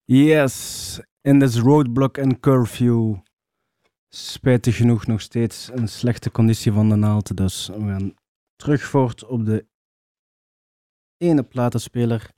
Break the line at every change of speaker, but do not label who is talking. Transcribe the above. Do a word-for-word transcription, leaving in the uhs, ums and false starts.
Yes, in this roadblock en curfew. Spijtig genoeg nog steeds een slechte conditie van de naald. Dus we gaan terug voort op de ene platenspeler.